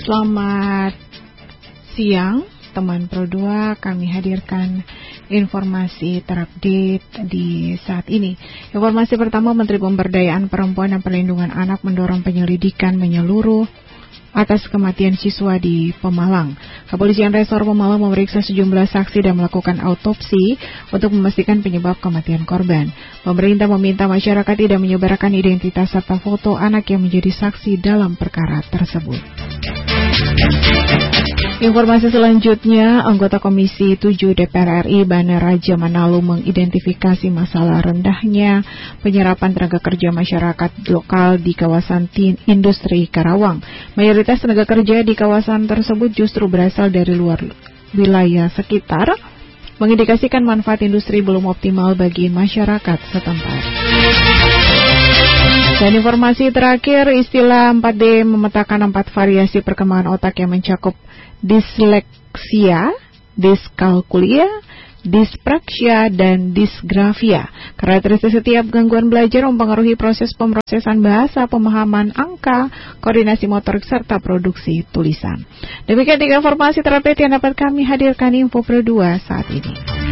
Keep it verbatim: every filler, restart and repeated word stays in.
Selamat siang, teman Pro dua. Kami hadirkan informasi terupdate di saat ini. Informasi pertama, Menteri Pemberdayaan Perempuan dan Perlindungan Anak mendorong penyelidikan menyeluruh atas kematian siswa di Pemalang. Kepolisian Resor Pemalang memeriksa sejumlah saksi dan melakukan autopsi untuk memastikan penyebab kematian korban. Pemerintah meminta masyarakat tidak menyebarkan identitas serta foto anak yang menjadi saksi dalam perkara tersebut. Informasi selanjutnya, anggota Komisi tujuh D P R R I Bana Raja Manalu mengidentifikasi masalah rendahnya penyerapan tenaga kerja masyarakat lokal di kawasan industri Karawang. Mayoritas tenaga kerja di kawasan tersebut justru berasal dari luar wilayah sekitar, mengindikasikan manfaat industri belum optimal bagi masyarakat setempat. Dan informasi terakhir, istilah empat D memetakan empat variasi perkembangan otak yang mencakup disleksia, diskalkulia, dispraxia, dan disgrafia. Karakteristik setiap gangguan belajar mempengaruhi proses pemrosesan bahasa, pemahaman angka, koordinasi motorik, serta produksi tulisan. Demikian tiga informasi terupdate yang dapat kami hadirkan Info Pro dua saat ini.